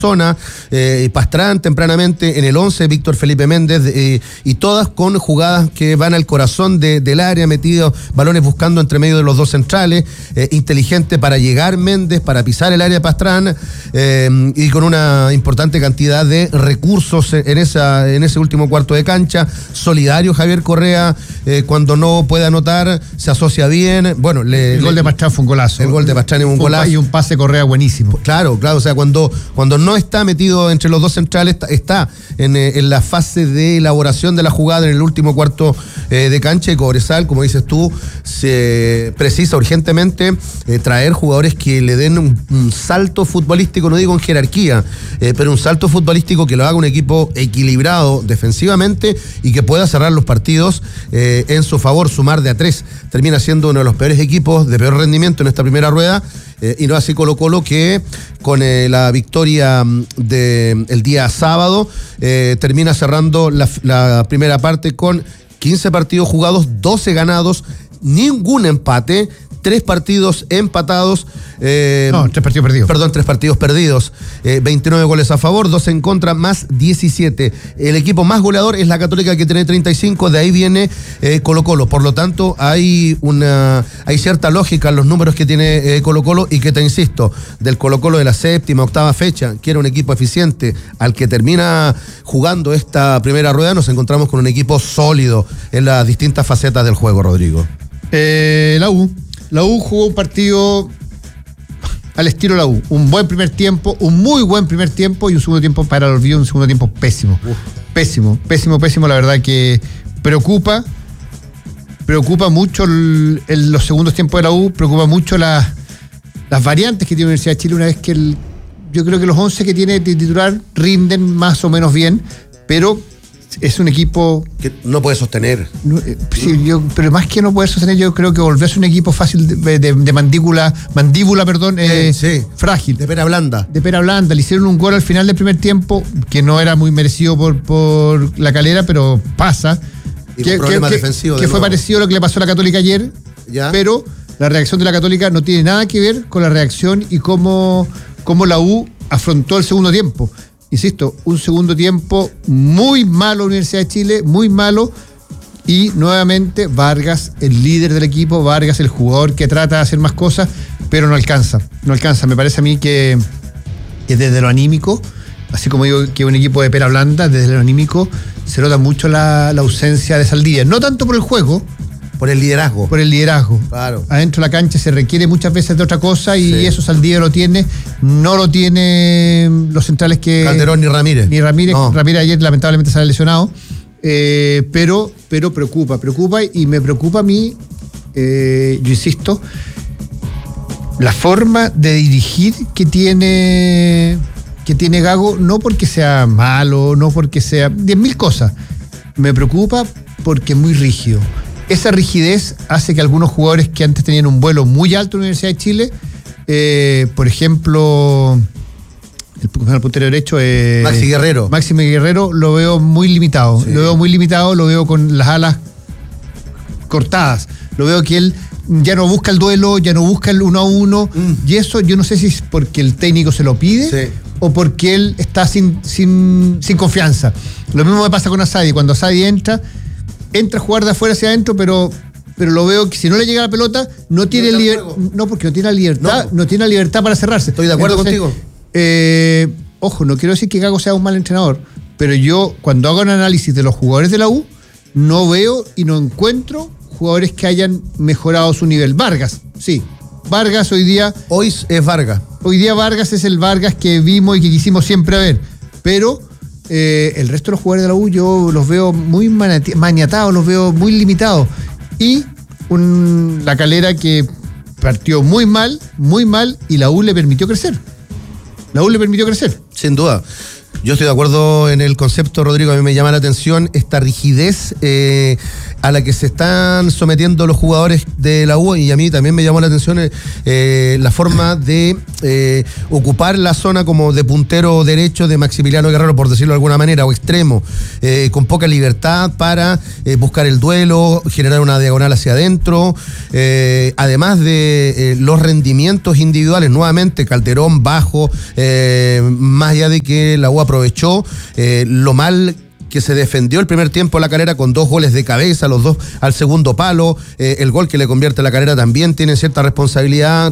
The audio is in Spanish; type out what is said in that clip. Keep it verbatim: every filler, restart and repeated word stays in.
zona, eh, Pastrán tempranamente en el once, Víctor Felipe Méndez, eh, y todas con jugadas que van al corazón de, del área, metidos balones buscando entre medio de los dos centrales, eh, inteligente para llegar Méndez, para pisar el área de Pastrán, eh, y con una importante cantidad de recursos en esa en ese último cuarto de cancha, solidario Javier Correa, eh, cuando no puede anotar, se asocia bien, bueno, le, el gol le, de Pastrán fue un golazo. El gol de Pastrán es un golazo. Y un pase Correa buenísimo. Claro, claro, o sea, cuando, cuando no está metido entre los dos centrales, está, está en, en la fase de elaboración de la jugada en el último cuarto eh, de cancha, y Cobresal, como dices tú, se precisa urgentemente eh, traer jugadores que le den un, un salto futbolístico, no digo en jerarquía, eh, pero un salto futbolístico que lo haga un equipo equilibrado defensivamente y que pueda cerrar los partidos eh, en su favor. Sumar de a tres termina siendo uno de los peores equipos de peor rendimiento en esta primera rueda. Eh, y no así Colo Colo, que con eh, la victoria del de, día sábado eh, termina cerrando la, la primera parte con quince partidos jugados, doce ganados, ningún empate, tres partidos empatados. Eh, no, tres partidos perdidos. Perdón, tres partidos perdidos. Eh, veintinueve goles a favor, doce en contra, más diecisiete. El equipo más goleador es la Católica, que tiene treinta y cinco, de ahí viene eh, Colo Colo. Por lo tanto, hay una hay cierta lógica en los números que tiene eh, Colo Colo, y que te insisto, del Colo Colo de la séptima, octava fecha, que era un equipo eficiente, al que termina jugando esta primera rueda, nos encontramos con un equipo sólido en las distintas facetas del juego, Rodrigo. Eh, la U. La U jugó un partido al estilo la U. Un buen primer tiempo, un muy buen primer tiempo, y un segundo tiempo para el olvido, un segundo tiempo pésimo. Uf. Pésimo, pésimo, pésimo. La verdad que preocupa, preocupa mucho el, el, los segundos tiempos de la U, preocupa mucho la, las variantes que tiene la Universidad de Chile, una vez que el, yo creo que los once que tiene de titular rinden más o menos bien, pero es un equipo que no puede sostener. No, eh, sí, yo, pero más que no poder sostener, yo creo que volverse un equipo fácil de, de, de mandíbula, mandíbula, perdón, eh, sí, sí. frágil. De pera blanda. De pera blanda. Le hicieron un gol al final del primer tiempo, que no era muy merecido por, por la Calera, pero pasa. Y que, un problema que, defensivo. Que de fue nuevo. parecido a lo que le pasó a la Católica ayer, ¿Ya? Pero la reacción de la Católica no tiene nada que ver con la reacción y cómo, cómo la U afrontó el segundo tiempo. Insisto, un segundo tiempo muy malo Universidad de Chile, muy malo, y nuevamente Vargas, el líder del equipo, Vargas, el jugador que trata de hacer más cosas, pero no alcanza, no alcanza. Me parece a mí que, que desde lo anímico, así como digo que un equipo de pera blanda, desde lo anímico se nota mucho la, la ausencia de Saldivia, no tanto por el juego, por el liderazgo. Por el liderazgo. Claro. Adentro de la cancha se requiere muchas veces de otra cosa, y sí. eso Saldivia lo tiene. No lo tiene los centrales que... Calderón ni Ramírez. Ni Ramírez. No. Ramírez ayer lamentablemente se ha lesionado. Eh, pero, pero preocupa, preocupa, y me preocupa a mí, eh, yo insisto, la forma de dirigir que tiene, que tiene Gago, no porque sea malo, no porque sea... diez mil cosas. Me preocupa porque es muy rígido. Esa rigidez hace que algunos jugadores que antes tenían un vuelo muy alto en la Universidad de Chile, eh, por ejemplo, el, el puntero derecho, eh, Maxi Guerrero. Maxi Guerrero, lo veo muy limitado. Sí. Lo veo muy limitado, lo veo con las alas cortadas. Lo veo que él ya no busca el duelo, ya no busca el uno a uno. Mm. Y eso yo no sé si es porque el técnico se lo pide, sí, o porque él está sin, sin, sin confianza. Lo mismo me pasa con Asadi. Cuando Asadi entra... entra a jugar de afuera hacia adentro, pero, pero lo veo que si no le llega la pelota, no tiene no libertad. No, porque no tiene la libertad, no. no tiene la libertad para cerrarse. Estoy de acuerdo Entonces, contigo. Eh, ojo, no quiero decir que Gago sea un mal entrenador, pero yo, cuando hago un análisis de los jugadores de la U, no veo y no encuentro jugadores que hayan mejorado su nivel. Vargas, sí. Vargas hoy día. Hoy es Vargas. Hoy día Vargas es el Vargas que vimos y que quisimos siempre ver. Pero. Eh, el resto de los jugadores de la U yo los veo muy maniatados, los veo muy limitados. Y un, la Calera que partió muy mal, muy mal, y la U le permitió crecer. La U le permitió crecer. Sin duda. Yo estoy de acuerdo en el concepto, Rodrigo. A mí me llama la atención esta rigidez eh, a la que se están sometiendo los jugadores de la U, y a mí también me llamó la atención eh, la forma de eh, ocupar la zona como de puntero derecho de Maximiliano Guerrero, por decirlo de alguna manera, o extremo, eh, con poca libertad para eh, buscar el duelo, generar una diagonal hacia adentro, eh, además de eh, los rendimientos individuales, nuevamente Calderón bajo, eh, más allá de que la U aprovechó eh, lo mal que se defendió el primer tiempo La Calera con dos goles de cabeza, los dos al segundo palo, eh, el gol que le convierte a La Calera también tiene cierta responsabilidad.